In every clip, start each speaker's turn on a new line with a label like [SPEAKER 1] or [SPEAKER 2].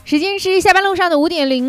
[SPEAKER 1] 时间是下班路上的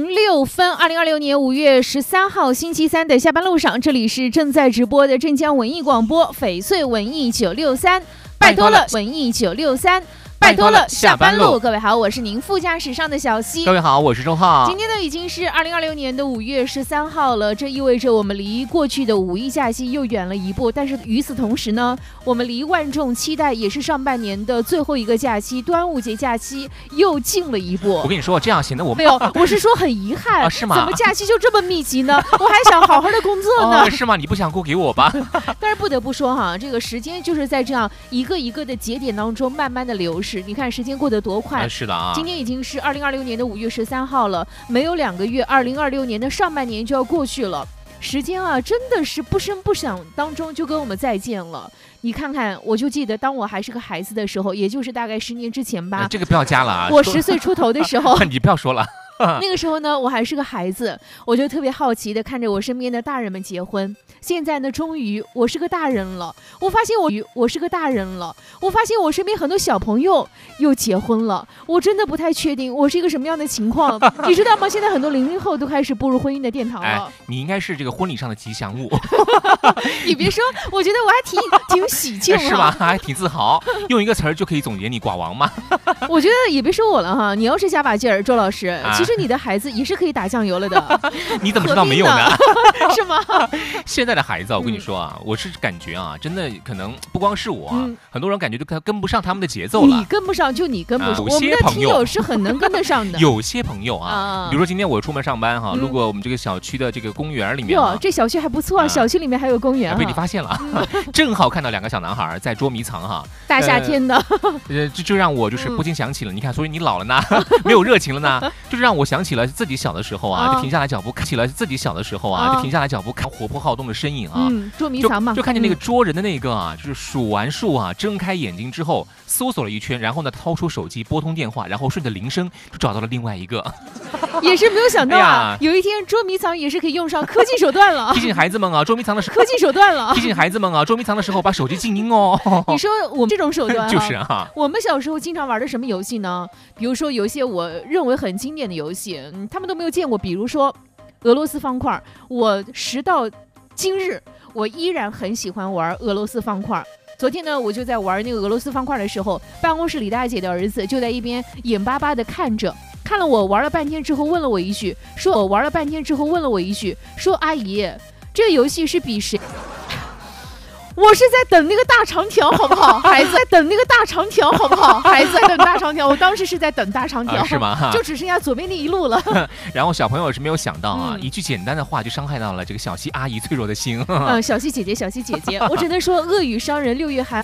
[SPEAKER 1] 5:06，2026年5月13号星期三的下班路上，这里是正在直播的镇江文艺广播翡翠文艺963，拜托了文艺963。拜托了，下班路！各位好，我是您副驾驶上的小西。
[SPEAKER 2] 各位好，我是周浩。
[SPEAKER 1] 今天呢已经是2026年的5月13号了，这意味着我们离过去的五一假期又远了一步。但是与此同时呢，我们离万众期待也是上半年的最后一个假期——端午节假期又近了一步。
[SPEAKER 2] 我跟你说，这样显得我
[SPEAKER 1] 没有，我是说很遗憾
[SPEAKER 2] 是吗？
[SPEAKER 1] 怎么假期就这么密集呢？我还想好好的工作呢。
[SPEAKER 2] 是吗？你不想过给我吧？
[SPEAKER 1] 但是不得不说哈，这个时间就是在这样一个一个的节点当中慢慢的流逝。你看时间过得多快！
[SPEAKER 2] 是的啊，
[SPEAKER 1] 今天已经是2026年的5月13号了，没有2个月，2026年的上半年就要过去了。时间啊，真的是不声不响当中就跟我们再见了。你看看，我就记得当我还是个孩子的时候，也就是大概10年之前吧。
[SPEAKER 2] 这个不要加了啊！
[SPEAKER 1] 我10岁出头的时候，
[SPEAKER 2] 你不要说了。
[SPEAKER 1] 那个时候呢，我还是个孩子，我就特别好奇的看着我身边的大人们结婚。现在呢，终于我是个大人了，我发现我是个大人了，我发现我身边很多小朋友又结婚了，我真的不太确定我是一个什么样的情况，你知道吗？现在很多00后都开始步入婚姻的殿堂了。
[SPEAKER 2] 你应该是这个婚礼上的吉祥物。
[SPEAKER 1] 你别说，我觉得我还挺喜庆，
[SPEAKER 2] 是吧？还挺自豪，用一个词儿就可以总结你寡王吗？
[SPEAKER 1] 我觉得也别说我了哈，你要是加把劲儿，周老师，其实你的孩子也是可以打酱油了的。
[SPEAKER 2] 你怎么知道没有呢？
[SPEAKER 1] 是吗？
[SPEAKER 2] 现在的孩子，我跟你说啊，我是感觉啊，真的可能不光是我，很多人感觉都跟不上他们的节奏了。
[SPEAKER 1] 你跟不上就你跟不上，
[SPEAKER 2] 有些朋友
[SPEAKER 1] 我们的听友是很能跟得上的。
[SPEAKER 2] 有些朋友啊，比如说今天我出门上班哈，路过我们这个小区的这个公园里面，
[SPEAKER 1] 这小区还不错啊，小区里面还有公园。
[SPEAKER 2] 被你发现了，正好看到2个小男孩在捉迷藏哈。
[SPEAKER 1] 大夏天的，
[SPEAKER 2] 就让我就是不禁想起了，你看，所以你老了呢，没有热情了呢，就是让我想起了自己小的时候啊，就停下来脚步，看起了自己小的时候啊，就停下来脚步看活泼好动的身影啊，
[SPEAKER 1] 捉迷藏嘛，
[SPEAKER 2] 就看见那个捉人的那个啊，就是数完数啊，睁开眼睛之后搜索了一圈，然后呢掏出手机拨通电话，然后顺着铃声就找到了另外一个。
[SPEAKER 1] 也是没有想到啊，有一天捉迷藏也是可以用上科技手段了。
[SPEAKER 2] 提醒孩子们啊，捉迷藏的时候
[SPEAKER 1] 科技手段了。
[SPEAKER 2] 提醒孩子们啊，捉迷藏的时候把手机静音哦。
[SPEAKER 1] 你说我们这种手段
[SPEAKER 2] 就是啊，
[SPEAKER 1] 我们小时候经常玩的什么游戏呢？比如说有一些我认为很经典的游戏，他们都没有见过，比如说俄罗斯方块。我时到今日，我依然很喜欢玩俄罗斯方块。昨天呢，我就在玩那个俄罗斯方块的时候，办公室李大姐的儿子就在一边眼巴巴的看着，看了我玩了半天之后，问了我一句，说阿姨，这个游戏是比谁？我是在等那个大长条，好不好？孩子在等那个大长条，好不好？孩子在等大长条，我当时是在等大长条，
[SPEAKER 2] 是吗？
[SPEAKER 1] 就只剩下左边那一路了。
[SPEAKER 2] 然后小朋友是没有想到啊，一句简单的话就伤害到了这个小西阿姨脆弱的心。
[SPEAKER 1] 小西姐姐，我只能说恶语伤人6月寒，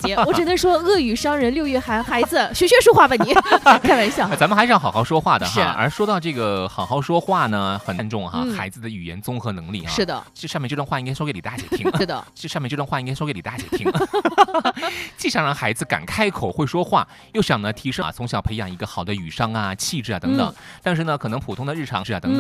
[SPEAKER 1] 孩子学学说话吧你，开玩笑。
[SPEAKER 2] 咱们还是要好好说话的哈。而说到这个好好说话呢，很看重哈孩子的语言综合能力啊。
[SPEAKER 1] 是的，
[SPEAKER 2] 这上面这段话应该说给李大姐听。
[SPEAKER 1] 是的，
[SPEAKER 2] 这上面这段话应该说给李大姐听。既想让孩子敢开口会说话，又想呢提升从小培养一个好的语商啊、气质啊等等。但是呢，可能普通的日常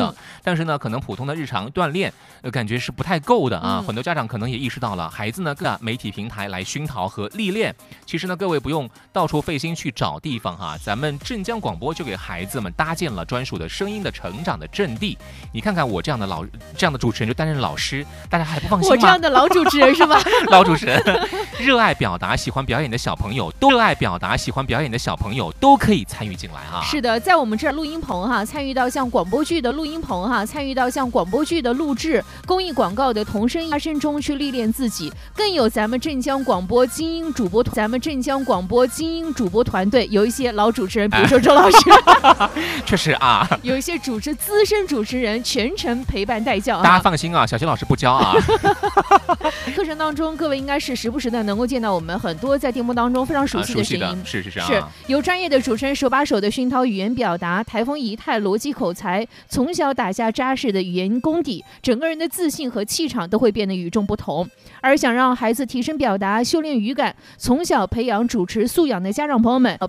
[SPEAKER 2] 锻炼，感觉是不太够的啊。很多家长可能也意识到了，孩子呢各媒体平台来熏陶和历练。其实呢，各位不用到处费心去找地方哈，咱们镇江广播就给孩子们搭建了专属的声音的成长的阵地。你看看我这样的主持人就担任老师，大家还不放心吗？
[SPEAKER 1] 我这样的老主持人是吧？
[SPEAKER 2] 老主持人。热爱表达、喜欢表演的小朋友都可以参与进来啊！
[SPEAKER 1] 是的，在我们这儿录音棚哈，参与到像广播剧的录音棚哈，参与到像广播剧的录制、公益广告的同声发声中去历练自己，更有咱们镇江广播精英主播团队，有一些老主持人，比如说周老师，
[SPEAKER 2] 确实啊，
[SPEAKER 1] 有一些资深主持人全程陪伴带教。
[SPEAKER 2] 大家放心啊，小谢老师不教啊。
[SPEAKER 1] 课程当中，各位应该是时不时的能够见到我们很多在节目当中非常熟悉的声音，
[SPEAKER 2] 是
[SPEAKER 1] 由专业的主持人手把手的熏陶语言表达，台风仪态、逻辑口才，从小打下扎实的语言功底，整个人的自信和气场都会变得与众不同。而想让孩子提升表达、修炼语感，从小培养主持素养的家长朋友们，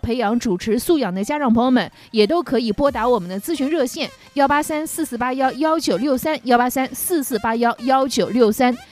[SPEAKER 1] 也都可以拨打我们的咨询热线18344811963，18344811963。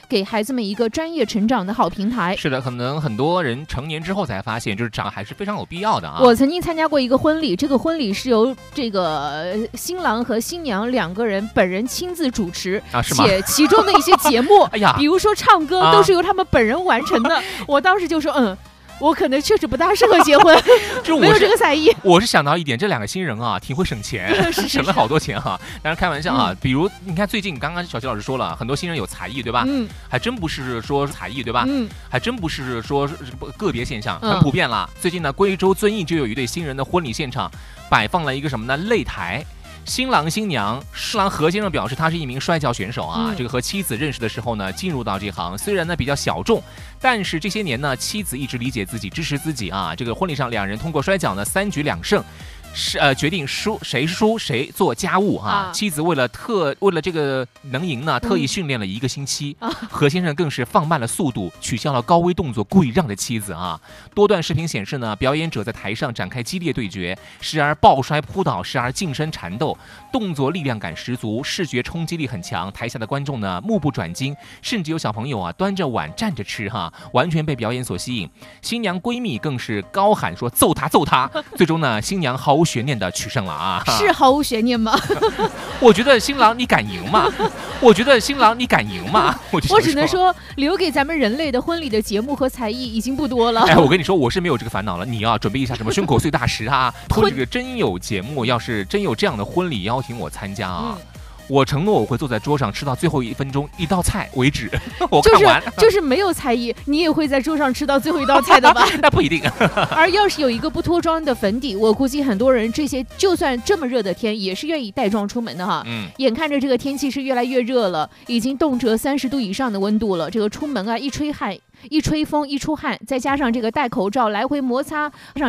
[SPEAKER 1] 给孩子们一个专业成长的好平台。
[SPEAKER 2] 是的，可能很多人成年之后才发现，就是长还是非常有必要的啊。
[SPEAKER 1] 我曾经参加过一个婚礼，这个婚礼是由这个新郎和新娘2个人本人亲自主持
[SPEAKER 2] 啊，是吗？
[SPEAKER 1] 且其中的一些节目，
[SPEAKER 2] 哎呀，
[SPEAKER 1] 比如说唱歌，都是由他们本人完成的。我当时就说，我可能确实不大适合结婚，没有这个才艺。
[SPEAKER 2] 我是想到一点，这2个新人啊，挺会省钱，省了好多钱哈。当然开玩笑啊，比如你看最近刚刚小齐老师说了，很多新人有才艺，对吧？还真不是说才艺，对吧？还真不是说个别现象，很普遍了。最近呢，贵州遵义就有一对新人的婚礼现场摆放了一个什么呢？擂台。新郎新娘，新郎何先生表示他是一名摔跤选手啊，这个和妻子认识的时候呢，进入到这行，虽然呢比较小众，但是这些年呢，妻子一直理解自己，支持自己啊。这个婚礼上2人通过摔跤呢3局2胜。决定谁输谁做家务啊！妻子为了这个能赢呢，特意训练了1个星期。何先生更是放慢了速度，取消了高危动作，故意让着妻子啊。多段视频显示呢，表演者在台上展开激烈对决，时而抱摔扑倒，时而近身缠斗，动作力量感十足，视觉冲击力很强。台下的观众呢，目不转睛，甚至有小朋友啊端着碗站着吃哈，完全被表演所吸引。新娘闺蜜更是高喊说揍他揍他。最终呢，新娘毫无悬念的取胜了啊！
[SPEAKER 1] 是毫无悬念吗？
[SPEAKER 2] 我觉得新郎你敢赢吗？我觉得新郎你敢赢吗？
[SPEAKER 1] 我只能说，留给咱们人类的婚礼的节目和才艺已经不多了。
[SPEAKER 2] 哎，我跟你说，我是没有这个烦恼了。你啊，准备一下什么胸口碎大石啊？或者这个真有节目，要是真有这样的婚礼邀请我参加啊。我承诺我会坐在桌上吃到最后1分钟1道菜为止。我看完
[SPEAKER 1] 就是没有才艺，你也会在桌上吃到最后1道菜的吧？
[SPEAKER 2] 那不一定。
[SPEAKER 1] 而要是有一个不脱妆的粉底，我估计很多人这些就算这么热的天，也是愿意带妆出门的哈。眼看着这个天气是越来越热了，已经动辄30度以上的温度了，这个出门啊一吹风一出汗，再加上这个戴口罩来回摩擦，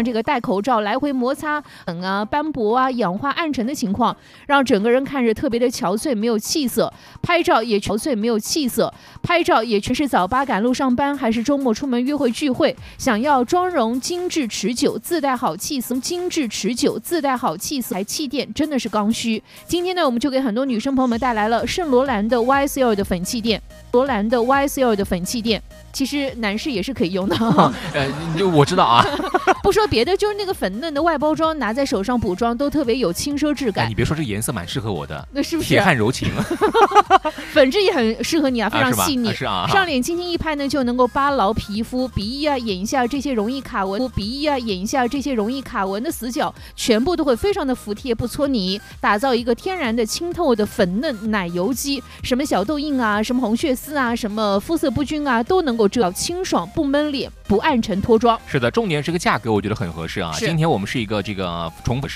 [SPEAKER 1] 斑驳啊、氧化暗沉的情况，让整个人看着特别的憔悴，没有气色。拍照也全是早8赶路上班，还是周末出门约会聚会，想要妆容精致持久，自带好气色，还气垫，真的是刚需。今天呢，我们就给很多女生朋友们带来了圣罗兰的 YSL 的粉气垫，其实男士也是可以用的。
[SPEAKER 2] 我知道啊。
[SPEAKER 1] 不说别的，就是那个粉嫩的外包装，拿在手上补妆都特别有轻奢质感。
[SPEAKER 2] 你别说，这颜色蛮适合我的，
[SPEAKER 1] 那是不是？
[SPEAKER 2] 铁汉柔情。
[SPEAKER 1] 粉质也很适合你啊，非常细腻。
[SPEAKER 2] 是啊。
[SPEAKER 1] 上脸轻轻一拍呢，就能够扒牢皮肤，鼻翼啊掩一下这些容易卡纹的死角，全部都会非常的服帖，不搓泥，打造一个天然的清透的粉嫩奶油肌，什么小痘印啊，什么红血丝啊，什么肤色不均啊，都能够遮到清爽，不闷脸，不暗沉脱妆。
[SPEAKER 2] 是的，重点是个价格，我觉得很合适啊。今天我们是一个这个宠粉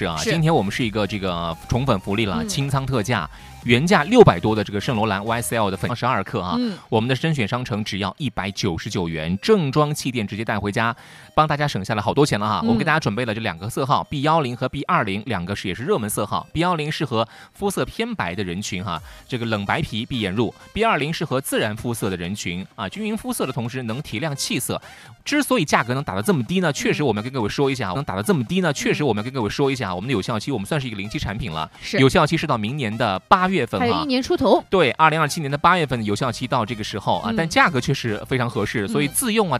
[SPEAKER 2] 福利了，清仓特价。原价600多的这个圣罗兰 YSL 的粉12克啊，我们的甄选商城只要199元，正装气垫直接带回家，帮大家省下了好多钱了哈。我们给大家准备了这2个色号 B10 和 B20，2个也是热门色号。B10 适合肤色偏白的人群哈，这个冷白皮闭眼入。B20 适合自然肤色的人群啊，均匀肤色的同时能提亮气色。之所以价格能打得这么低呢，确实我们跟各位说一下，我们的有效期我们算是一个临期产品了，有效期是到明年的8月份，
[SPEAKER 1] 还有1年出头。
[SPEAKER 2] 对，2027年的8月份有效期到这个时候啊，但价格确实非常合适，所以自用啊。